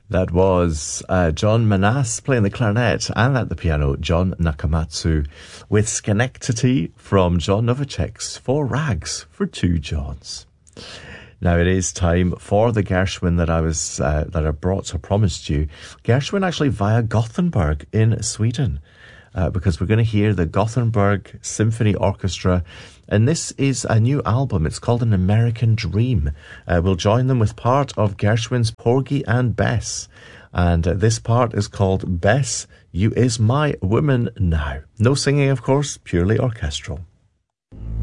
That was John Manas playing the clarinet, and at the piano, John Nakamatsu, with Schenectady from John Novacek's Four Rags for Two Johns. Now it is time for the Gershwin that I brought or promised you. Gershwin actually via Gothenburg in Sweden, because we're going to hear the Gothenburg Symphony Orchestra, and this is a new album. It's called An American Dream. We'll join them with part of Gershwin's Porgy and Bess, and this part is called Bess, You Is My Woman Now. No singing, of course, purely orchestral.